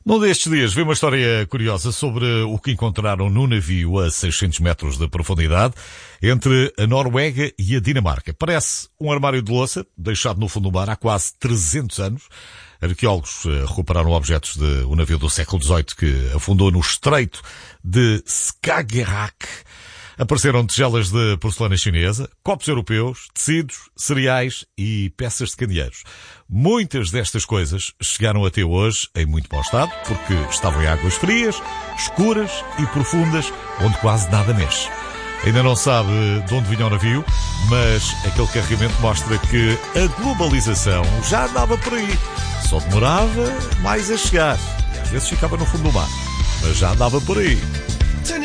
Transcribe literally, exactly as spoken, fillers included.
Num destes dias vi uma história curiosa sobre o que encontraram no navio a seiscentos metros de profundidade entre a Noruega e a Dinamarca. Parece um armário de louça deixado no fundo do mar há quase trezentos anos. Arqueólogos recuperaram objetos de um navio do século dezoito que afundou no estreito de Skagerrak. Apareceram tigelas de porcelana chinesa, copos europeus, tecidos, cereais e peças de candeeiros. Muitas destas coisas chegaram até hoje em muito mau estado, porque estavam em águas frias, escuras e profundas, onde quase nada mexe. Ainda não sabe de onde vinha o navio, mas aquele carregamento mostra que a globalização já andava por aí. Só demorava mais a chegar e às vezes ficava no fundo do mar, mas já andava por aí.